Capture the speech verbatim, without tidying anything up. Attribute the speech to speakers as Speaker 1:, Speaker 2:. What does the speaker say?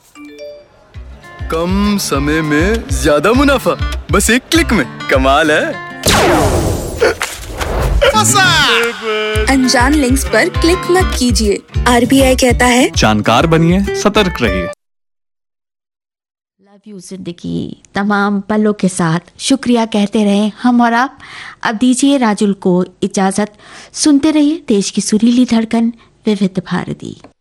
Speaker 1: कम समय में ज्यादा मुनाफा, बस एक क्लिक में। कमाल है।
Speaker 2: अनजान लिंक्स पर क्लिक मत कीजिए। आरबीआई कहता है
Speaker 3: जानकार बनिए, सतर्क रहिए।
Speaker 4: लव यू जिंदगी तमाम पलों के साथ शुक्रिया कहते रहे हम और आप। अब दीजिए राजुल को इजाजत। सुनते रहिए देश की सुरीली धड़कन विविध भारती।